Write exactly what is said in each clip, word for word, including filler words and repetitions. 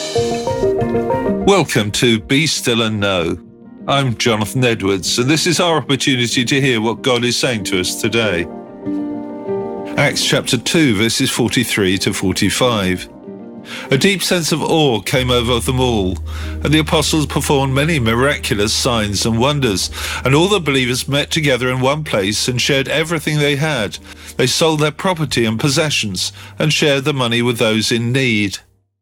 Welcome to Be Still and Know. I'm Jonathan Edwards, and this is our opportunity to hear what God is saying to us today. Acts chapter two, verses forty-three to forty-five. A deep sense of awe came over them all, and the apostles performed many miraculous signs and wonders, and all the believers met together in one place and shared everything they had. They sold their property and possessions and shared the money with those in need.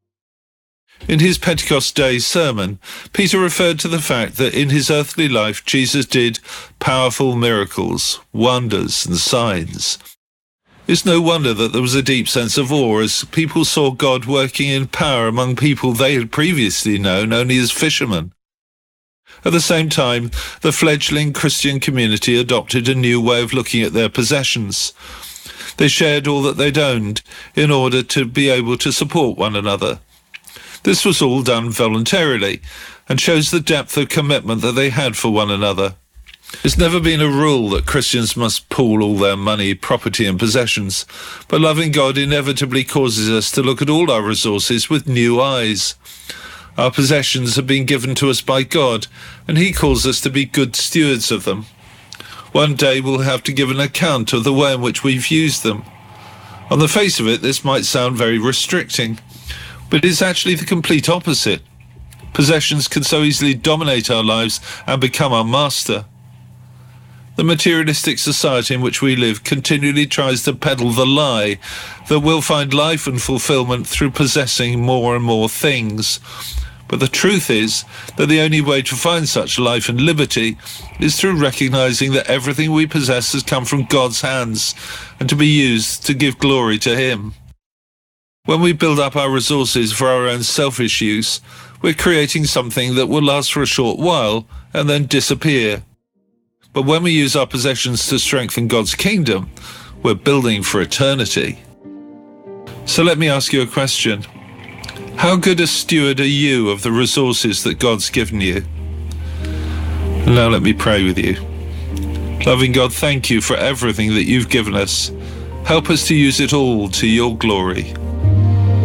In his Pentecost Day sermon, Peter referred to the fact that in his earthly life, Jesus did powerful miracles, wonders, and signs. It's no wonder that there was a deep sense of awe as people saw God working in power among people they had previously known only as fishermen. At the same time, the fledgling Christian community adopted a new way of looking at their possessions. They shared all that they'd owned in order to be able to support one another. This was all done voluntarily and shows the depth of commitment that they had for one another. It's never been a rule that Christians must pool all their money, property and possessions, but loving God inevitably causes us to look at all our resources with new eyes. Our possessions have been given to us by God, and He calls us to be good stewards of them. One day we'll have to give an account of the way in which we've used them. On the face of it, this might sound very restricting, but it's actually the complete opposite. Possessions can so easily dominate our lives and become our master. The materialistic society in which we live continually tries to peddle the lie that we'll find life and fulfillment through possessing more and more things. But the truth is that the only way to find such life and liberty is through recognizing that everything we possess has come from God's hands and to be used to give glory to Him. When we build up our resources for our own selfish use, we're creating something that will last for a short while and then disappear. But when we use our possessions to strengthen God's kingdom, we're building for eternity. So let me ask you a question. How good a steward are you of the resources that God's given you? And now let me pray with you. Loving God, thank you for everything that you've given us. Help us to use it all to your glory.